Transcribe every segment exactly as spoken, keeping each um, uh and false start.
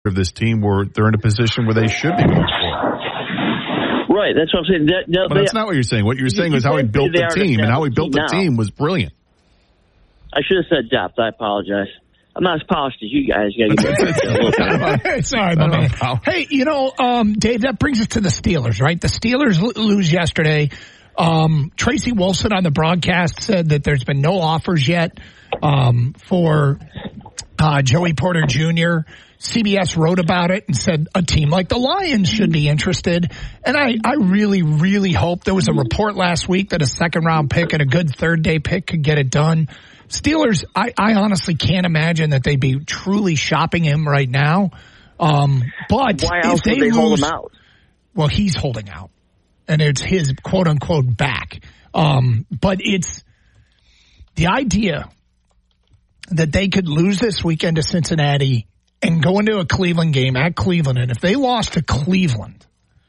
of this team where they're in a position where they should be going for. Right, that's what I'm saying. That, that, but that's not what you're saying. What you're saying is how he built the team, and how he built the team was brilliant. I should have said depth. I apologize. I'm not as polished as you guys. You gotta Sorry, my man. Hey, you know, um, Dave, that brings us to the Steelers, right? The Steelers l- lose yesterday. Um, Tracy Wilson on the broadcast said that there's been no offers yet um, for uh, Joey Porter Junior C B S wrote about it and said a team like the Lions should be interested. And I, I really, really hope there was a report last week that a second round pick and a good third day pick could get it done. Steelers, I, I honestly can't imagine that they'd be truly shopping him right now. Um, but why else if they, would they lose, hold him out? Well, he's holding out, and it's his quote unquote back. Um, but it's the idea that they could lose this weekend to Cincinnati and go into a Cleveland game at Cleveland. And if they lost to Cleveland,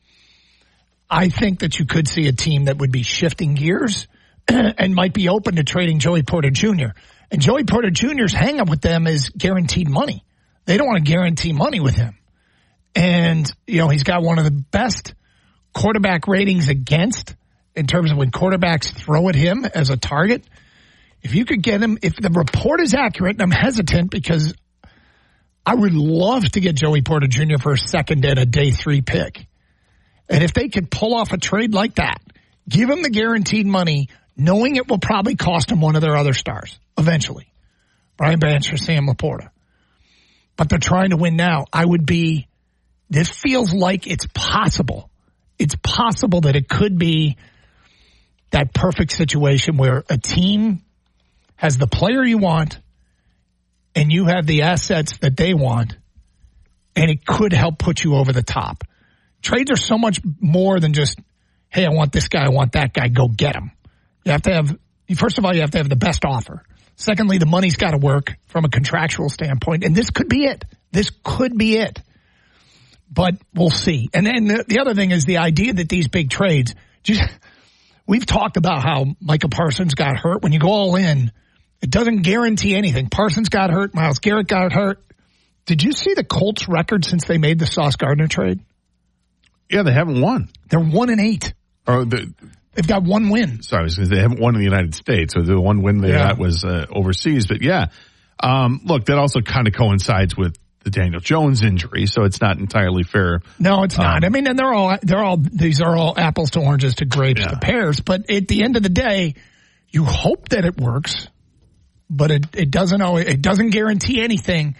I think that you could see a team that would be shifting gears and might be open to trading Joey Porter Junior And Joey Porter Junior's hang up with them is guaranteed money. They don't want to guarantee money with him. And, you know, he's got one of the best quarterback ratings against in terms of when quarterbacks throw at him as a target. If you could get him, if the report is accurate, and I'm hesitant because I would love to get Joey Porter Junior for a second and a day three pick. And if they could pull off a trade like that, give him the guaranteed money, knowing it will probably cost him one of their other stars eventually, Brian Branch or Sam Laporta. But they're trying to win now. I would be, this feels like it's possible. It's possible that it could be that perfect situation where a team has the player you want and you have the assets that they want, and it could help put you over the top. Trades are so much more than just, hey, I want this guy, I want that guy, go get him. You have to have, first of all, you have to have the best offer. Secondly, the money's got to work from a contractual standpoint, and this could be it. This could be it. But we'll see. And then the, the other thing is the idea that these big trades, just, we've talked about how Micah Parsons got hurt. When you go all in, it doesn't guarantee anything. Parsons got hurt. Myles Garrett got hurt. Did you see the Colts record since they made the Sauce Gardner trade? Yeah, they haven't won. They're one and eight. Or the, They've got one win. Sorry, because they haven't won in the United States. So the one win they yeah. got was uh, overseas. But yeah, um, look, that also kind of coincides with the Daniel Jones injury, so it's not entirely fair. No, it's not. Um, I mean, and they're all they're all these are all apples to oranges to grapes yeah. to pears. But at the end of the day, you hope that it works, but it it doesn't always, it doesn't guarantee anything.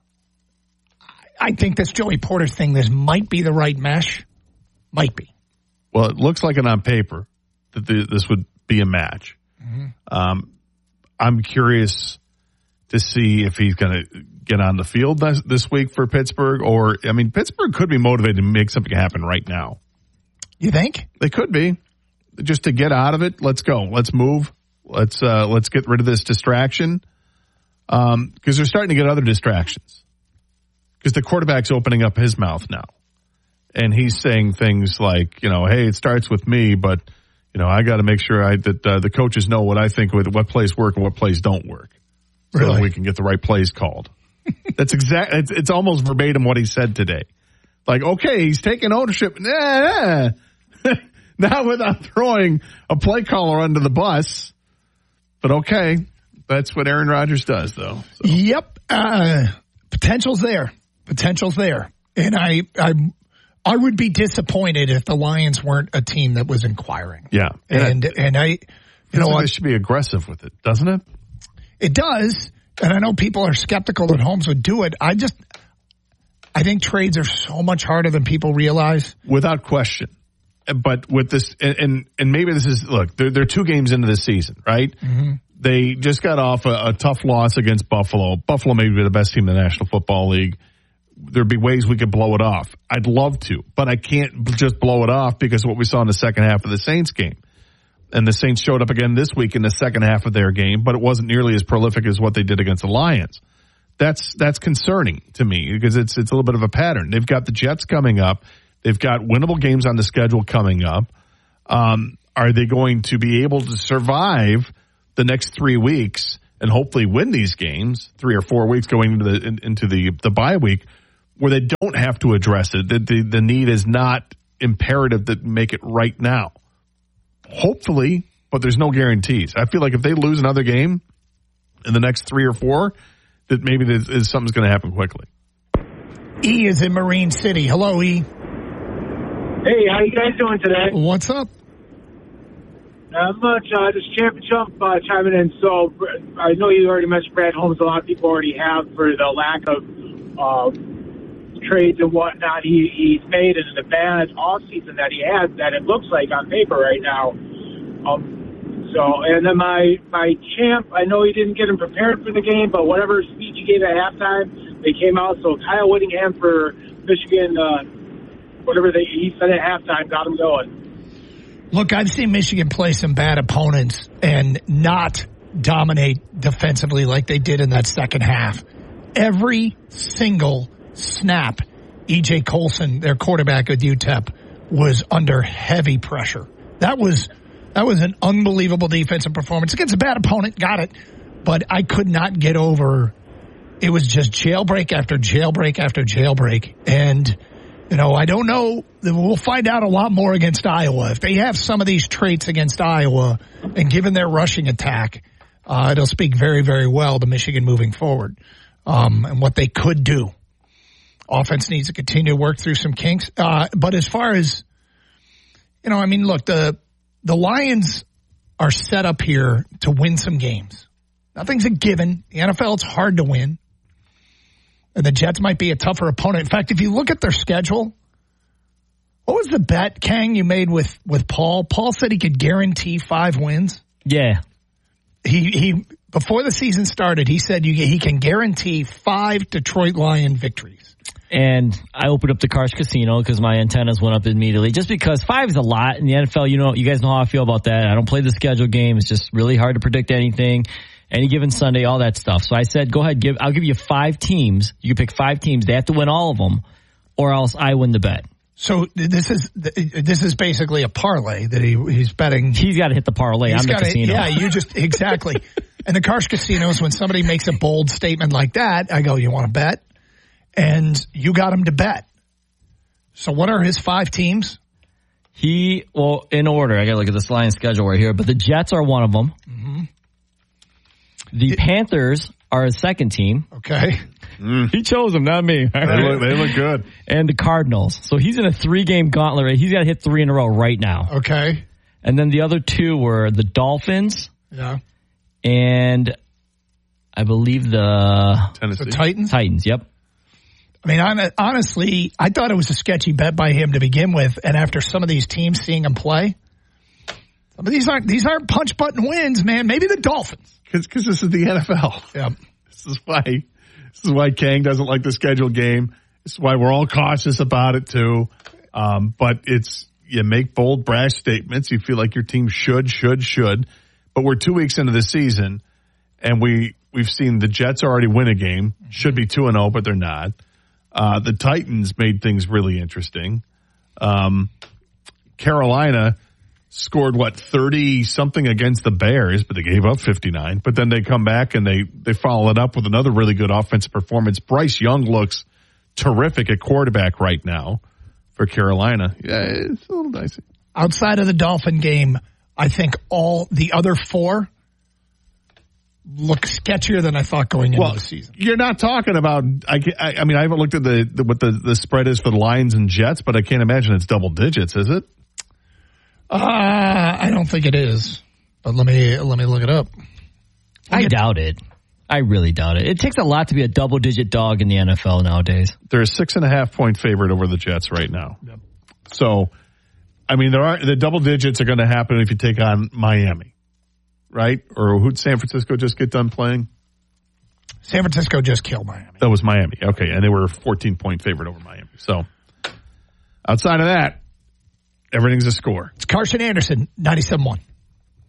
I think this Joey Porter thing, this might be the right mesh. Might be. Well, it looks like it on paper that the, this would be a match. Mm-hmm. Um, I'm curious to see if he's going to get on the field this, this week for Pittsburgh, or, I mean, Pittsburgh could be motivated to make something happen right now. You think? They could be. Just to get out of it, let's go. Let's move. Let's uh, let's get rid of this distraction. Um, because they're starting to get other distractions. Because the quarterback's opening up his mouth now. And he's saying things like, you know, hey, it starts with me, but, you know, I got to make sure I, that uh, the coaches know what I think, with what plays work and what plays don't work. So really? that we can get the right plays called. That's exact. It's, it's almost verbatim what he said today. Like, okay, he's taking ownership. Nah, not without throwing a play caller under the bus. But okay, that's what Aaron Rodgers does, though. So. Yep, uh, potential's there. Potential's there, and I, I, I would be disappointed if the Lions weren't a team that was inquiring. Yeah, and and, and I, you know, like they should be aggressive with it, doesn't it? It does. And I know people are skeptical that Holmes would do it. I just, I think trades are so much harder than people realize. Without question. But with this, and and, and maybe this is, look, they're, they're two games into the season, right? Mm-hmm. They just got off a, a tough loss against Buffalo. Buffalo may be the best team in the National Football League. There'd be ways we could blow it off. I'd love to, but I can't just blow it off because of what we saw in the second half of the Saints game. And the Saints showed up again this week in the second half of their game, but it wasn't nearly as prolific as what they did against the Lions. That's that's concerning to me because it's it's a little bit of a pattern. They've got the Jets coming up. They've got winnable games on the schedule coming up. Um, are they going to be able to survive the next three weeks and hopefully win these games, three or four weeks going into the in, into the the bye week, where they don't have to address it. The, the, the need is not imperative to make it right now. Hopefully, but there's no guarantees. I feel like if they lose another game in the next three or four, that maybe there's, there's something's going to happen quickly. E is in Marine City. Hello, E. Hey, how you guys doing today? What's up? Not much. Uh, just Champ Chump uh, chiming in. So I know you already mentioned Brad Holmes. A lot of people already have for the lack of uh, trades and whatnot he, he's made, and the bad offseason that he had that it looks like on paper right now. Um, so, and then my my Champ, I know he didn't get him prepared for the game, but whatever speech he gave at halftime, they came out. So Kyle Whittingham for Michigan. Uh, Whatever they, he said at halftime got him going. Look, I've seen Michigan play some bad opponents and not dominate defensively like they did in that second half. Every single snap, E J Colson, their quarterback at U T E P, was under heavy pressure. That was that was an unbelievable defensive performance against a bad opponent. Got it, but I could not get over. It was just jailbreak after jailbreak after jailbreak, and. You know, I don't know. We'll find out a lot more against Iowa. If they have some of these traits against Iowa, and given their rushing attack, uh, it'll speak very, very well to Michigan moving forward um, and what they could do. Offense needs to continue to work through some kinks. Uh, but as far as, you know, I mean, look, the the Lions are set up here to win some games. Nothing's a given. The N F L, it's hard to win. And the Jets might be a tougher opponent. In fact, if you look at their schedule, what was the bet, Kang, you made with, with Paul? Paul said he could guarantee five wins. Yeah. He he before the season started, he said you, he can guarantee five Detroit Lion victories. And I opened up the Cars Casino because my antennas went up immediately. Just because five is a lot in the N F L. You know, you guys know how I feel about that. I don't play the schedule game. It's just really hard to predict anything. Any given Sunday, all that stuff. So I said, go ahead, give. I'll give you five teams. You can pick five teams. They have to win all of them, or else I win the bet. So this is this is basically a parlay that he he's betting. He's got to hit the parlay. I'm the gotta, casino. Yeah, you just exactly. And the Cars Casinos, when somebody makes a bold statement like that, I go, you want to bet? And you got him to bet. So what are his five teams? He well, in order. I got to look at this Lions schedule right here, but the Jets are one of them. Mm-hmm. The it, Panthers are his second team. Okay. Mm. He chose them, not me. They look, they look good. And the Cardinals. So he's in a three-game gauntlet. He's got to hit three in a row right now. Okay. And then the other two were the Dolphins. Yeah. And I believe the Tennessee the Titans. Titans, yep. I mean, I'm, honestly, I thought it was a sketchy bet by him to begin with. And after some of these teams seeing him play, some of these aren't, these aren't punch button wins, man. Maybe the Dolphins. Because this is the N F L. Yeah. This is why this is why Kang doesn't like the scheduled game. This is why we're all cautious about it too. Um, but it's you make bold, brash statements. You feel like your team should, should, should. But we're two weeks into the season, and we we've seen the Jets already win a game. Should be two and zero, but they're not. Uh, the Titans made things really interesting. Um, Carolina scored, what, thirty-something against the Bears, but they gave up fifty-nine. But then they come back and they, they follow it up with another really good offensive performance. Bryce Young looks terrific at quarterback right now for Carolina. Yeah, it's a little dicey. Outside of the Dolphin game, I think all the other four look sketchier than I thought going into well, the season. You're not talking about, I, I mean, I haven't looked at the, the what the, the spread is for the Lions and Jets, but I can't imagine it's double digits, is it? Uh, I don't think it is, but let me let me look it up. I doubt it. I really doubt it. It takes a lot to be a double-digit dog in the N F L nowadays. They're a six and a half point favorite over the Jets right now. Yep. So, I mean, there are the double digits are going to happen if you take on Miami, right? Or who did San Francisco just get done playing? San Francisco just killed Miami. That was Miami. Okay, and they were a fourteen point favorite over Miami. So, outside of that, everything's a score. It's Carson Anderson, ninety-seven one.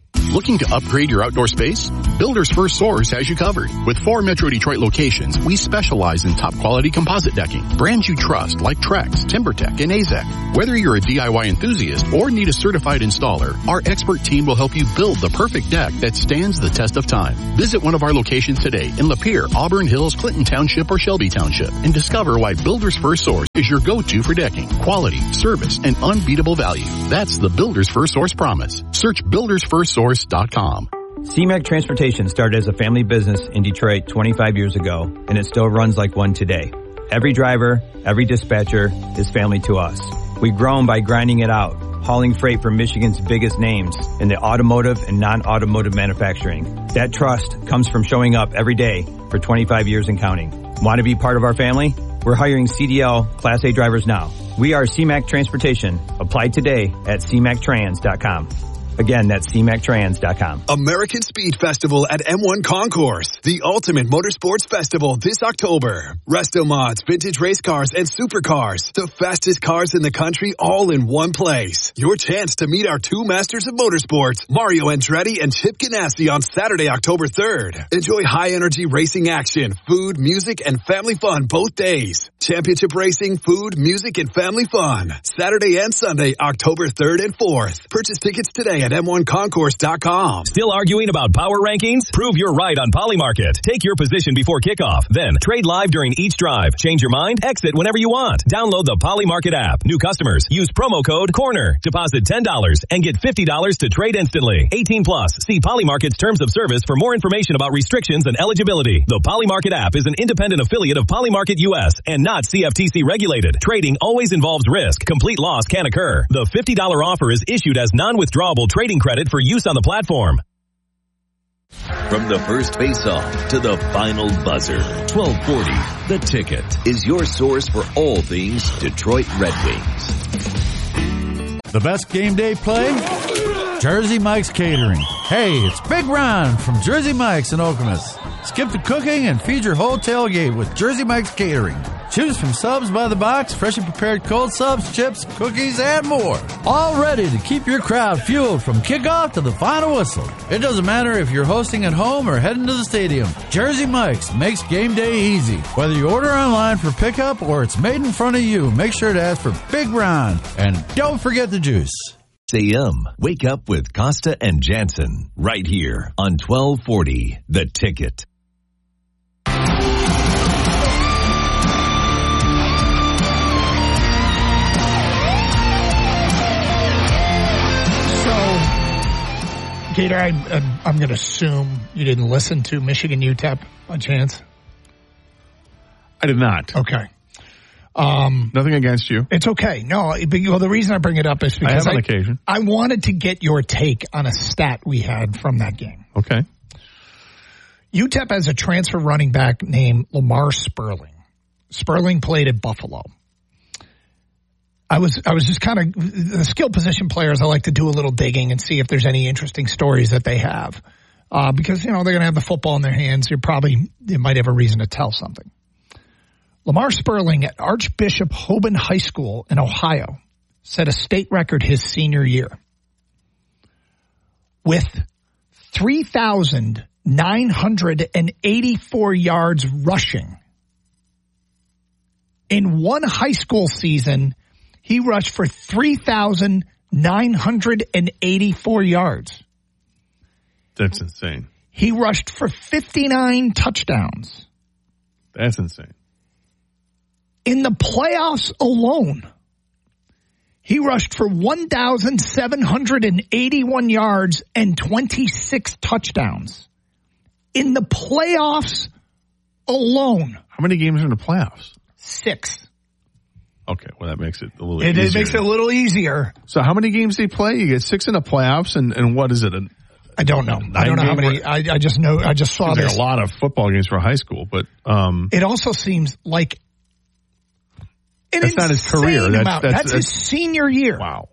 Looking to upgrade your outdoor space? Builders First Source has you covered. With four Metro Detroit locations, we specialize in top quality composite decking. Brands you trust like Trex, TimberTech, and A Z E C. Whether you're a D I Y enthusiast or need a certified installer, our expert team will help you build the perfect deck that stands the test of time. Visit one of our locations today in Lapeer, Auburn Hills, Clinton Township, or Shelby Township and discover why Builders First Source is your go-to for decking, quality, service, and unbeatable value. That's the Builders First Source promise. Search builders first source dot com. C MAC Transportation started as a family business in Detroit twenty-five years ago, and it still runs like one today. Every driver, every dispatcher is family to us. We've grown by grinding it out, hauling freight from Michigan's biggest names in the automotive and non-automotive manufacturing. That trust comes from showing up every day for twenty-five years and counting. Want to be part of our family? We're hiring C D L Class A drivers now. We are C MAC Transportation. Apply today at c mac trans dot com. Again, that's c mac trans dot com. American Speed Festival at M one Concourse, the ultimate motorsports festival this October. Resto mods, vintage race cars, and supercars. The fastest cars in the country all in one place. Your chance to meet our two masters of motorsports, Mario Andretti and Chip Ganassi, on Saturday, October third. Enjoy high-energy racing action, food, music, and family fun both days. Championship racing, food, music, and family fun. Saturday and Sunday, October third and fourth. Purchase tickets today at m one concourse dot com. Still arguing about power rankings? Prove you're right on Polymarket. Take your position before kickoff. Then trade live during each drive. Change your mind? Exit whenever you want. Download the Polymarket app. New customers use promo code CORNER. Deposit ten dollars and get fifty dollars to trade instantly. eighteen plus. See Polymarket's terms of service for more information about restrictions and eligibility. The Polymarket app is an independent affiliate of Polymarket U S and not C F T C regulated. Trading always involves risk. Complete loss can occur. The fifty dollars offer is issued as non-withdrawable trading credit for use on the platform. From the first face-off to the final buzzer, twelve forty, The Ticket is your source for all things Detroit Red Wings. The best game day play? Jersey Mike's Catering. Hey, it's Big Ron from Jersey Mike's in Okemos. Skip the cooking and feed your whole tailgate with Jersey Mike's Catering. Choose from subs by the box, freshly prepared cold subs, chips, cookies, and more. All ready to keep your crowd fueled from kickoff to the final whistle. It doesn't matter if you're hosting at home or heading to the stadium. Jersey Mike's makes game day easy. Whether you order online for pickup or it's made in front of you, make sure to ask for Big Ron. And don't forget the juice. A M. Wake up with Costa and Jansen right here on twelve forty, The Ticket. Gator, I, I'm going to assume you didn't listen to Michigan U T E P by chance. I did not. Okay. Um, Nothing against you. It's okay. No, but, well, the reason I bring it up is because I have on I, occasion. I wanted to get your take on a stat we had from that game. Okay. U T E P has a transfer running back named Lamar Sperling. Sperling played at Buffalo. I was I was just kind of the skill position players. I like to do a little digging and see if there's any interesting stories that they have, uh, because you know they're going to have the football in their hands. You're probably you might have a reason to tell something. Lamar Sperling at Archbishop Hoban High School in Ohio set a state record his senior year with three thousand nine hundred eighty-four yards rushing in one high school season. He rushed for three thousand nine hundred eighty-four yards. That's insane. He rushed for fifty-nine touchdowns. That's insane. In the playoffs alone, he rushed for one thousand seven hundred eighty-one yards and twenty-six touchdowns. In the playoffs alone. How many games are in the playoffs? Six. Okay, well, that makes it a little it, easier. It makes it a little easier. So how many games do you play? You get six in the playoffs, and, and what is it? A, I don't know. I don't know how many. I, I just know. I just saw this. There's a lot of football games for high school, but um, it also seems like an that's not his career. That's, that's, that's, that's his senior year. Wow.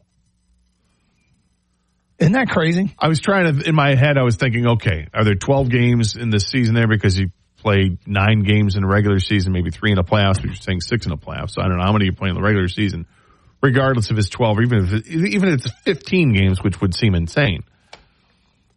Isn't that crazy? I was trying to, in my head, I was thinking, okay, are there twelve games in this season there because you played nine games in the regular season, maybe three in the playoffs, but you're saying six in the playoffs. So I don't know how many you play in the regular season, regardless if it's twelve or even if, it, even if it's fifteen games, which would seem insane.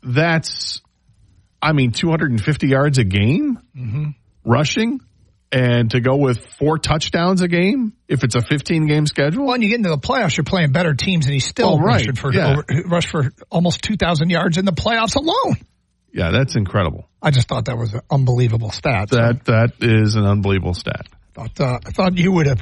that's, I mean, two hundred fifty yards a game Mm-hmm. rushing, and to go with four touchdowns a game if it's a fifteen-game schedule. Well, and you get into the playoffs, you're playing better teams, and he's still Oh, right. rushing for, Yeah. over, rushed for almost two thousand yards in the playoffs alone. Yeah, that's incredible. I just thought that was an unbelievable stat. So That That is an unbelievable stat. I thought, uh, I thought you would have